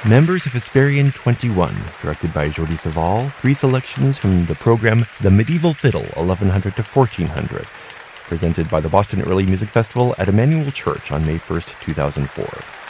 Members of Hesperian 21, directed by Jordi Savall, 3 selections from the program The Medieval Fiddle, 1100 to 1400, presented by the Boston Early Music Festival at Emmanuel Church on May 1st, 2004.